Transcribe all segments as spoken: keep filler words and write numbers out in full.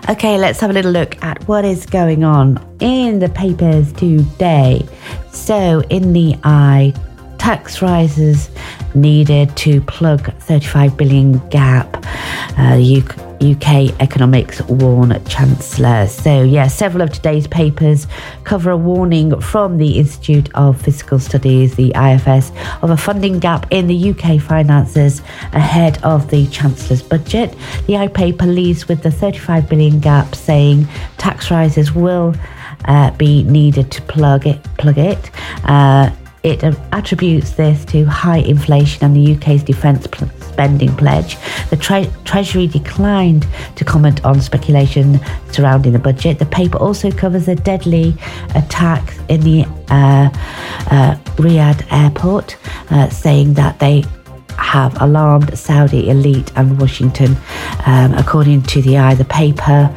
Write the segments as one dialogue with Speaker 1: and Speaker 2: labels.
Speaker 1: Okay, let's have a little look at what is going on in the papers today. So, in the eye, tax rises needed to plug thirty-five billion gap. Uh, U K U K economics warn Chancellor. So, yeah, several of today's papers cover a warning from the Institute of Fiscal Studies, the I F S, of a funding gap in the U K finances ahead of the Chancellor's budget. The I paper leads with the thirty-five billion gap, saying tax rises will uh, be needed to plug it. Plug it. Uh, It attributes this to high inflation and the U K's defence pl- spending pledge. The tre- Treasury declined to comment on speculation surrounding the budget. The paper also covers a deadly attack in the uh, uh, Riyadh airport, uh, saying that they have alarmed Saudi elite and Washington. Um, according to the Eye, the paper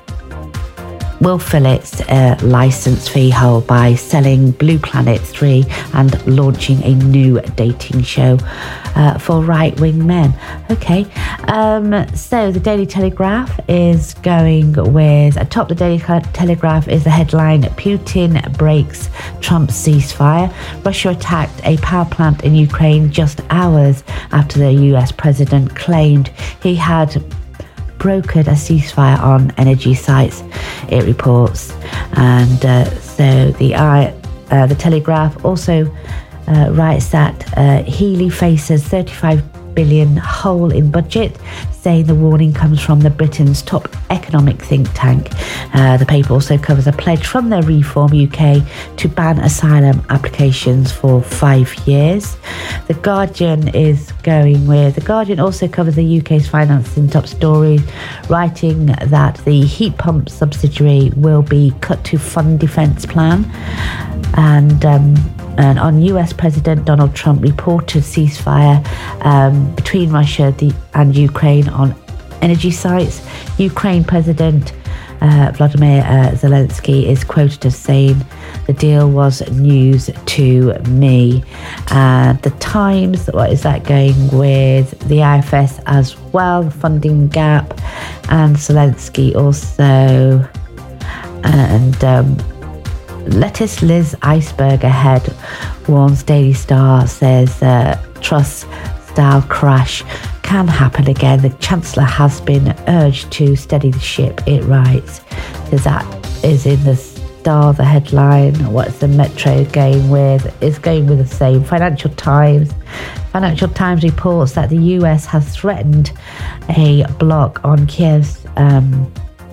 Speaker 1: will fill its uh, license fee hole by selling Blue Planet three and launching a new dating show uh, for right-wing men. Okay, um, so the Daily Telegraph is going with, atop the Daily Telegraph is the headline, Putin breaks Trump's ceasefire. Russia attacked a power plant in Ukraine just hours after the U S president claimed he had brokered a ceasefire on energy sites, it reports. And uh, so the uh, uh, the Telegraph also uh, writes that uh, Healey faces thirty-five billion hole in budget, saying the warning comes from the Britain's top economic think tank. Uh, the paper also covers a pledge from the Reform U K to ban asylum applications for five years. The Guardian is going with, the Guardian also covers the U K's financing top story, writing that the heat pump subsidiary will be cut to fund defence plan. And um, And on U S President Donald Trump reported ceasefire um, between Russia the, and Ukraine on energy sites. Ukraine President uh, Vladimir uh, Zelensky is quoted as saying, "The deal was news to me." Uh, the Times, what is that going with? The I F S as well, the funding gap, and Zelensky also. And um, lettuce Liz iceberg ahead, warns Daily Star, says uh, Truss style crash can happen again. The Chancellor has been urged to steady the ship, it writes. Because that is in the Star, the headline. What's the Metro going with? It's going with the same. Financial Times. Financial Times reports that the U S has threatened a block on Kiev's um,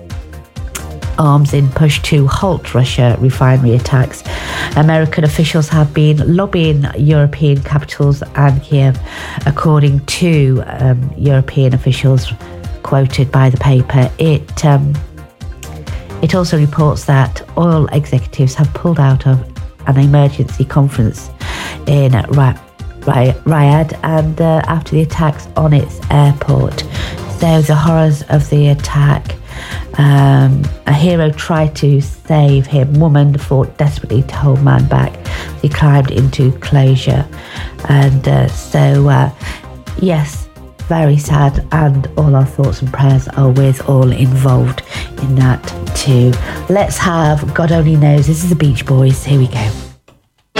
Speaker 1: arms in push to halt Russia refinery attacks. American officials have been lobbying European capitals and Kiev, according to um, European officials quoted by the paper. It um, it also reports that oil executives have pulled out of an emergency conference in Ry- Ry- Riyadh and uh, after the attacks on its airport. So the horrors of the attack. Um, a hero tried to save him. Woman fought desperately to hold man back. He climbed into closure. And uh, so, uh, yes, very sad. And all our thoughts and prayers are with all involved in that too. Let's have God Only Knows. This is the Beach Boys. Here we go.